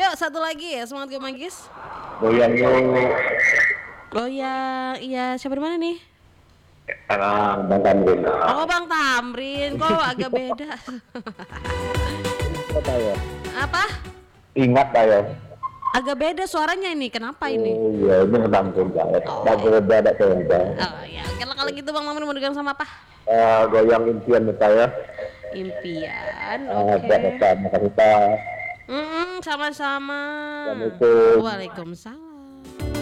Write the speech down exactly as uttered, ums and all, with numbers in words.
Yuk satu lagi ya, semangat Go Magis. Goyang yuk. Goyang, iya siapa di mana nih? Ah, Bang Tamrin. Oh Bang Tamrin, kok agak beda. Ingat ayo. Apa? Ingat ayo. Agak beda suaranya ini, kenapa ini? Oh iya, ini Bang Tamrin banget. Oh, Bang Tamrin ada saya. oh ya, oke lah kalau gitu Bang Tamrin mau dengar sama apa? Eh, goyang impian saya. Impian, Ah, oke. buat sama kita. Mm-mm, sama-sama. Assalamualaikum. Waalaikumsalam.